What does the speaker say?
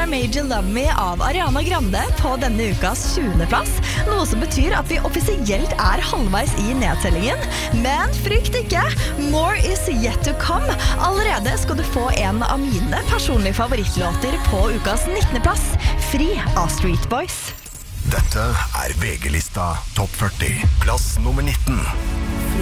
I Made You Love Me av Ariana Grande på denne ukas 20. plass, noe som betyr at vi offisielt halvveis I nedtellingen. Men frykt ikke, more is yet to come. Allerede skal du få en av mine personlige favorittlåter på ukas 19. plass, Fri av Street Boys. Dette VG-lista Topp 40, plass nummer 19.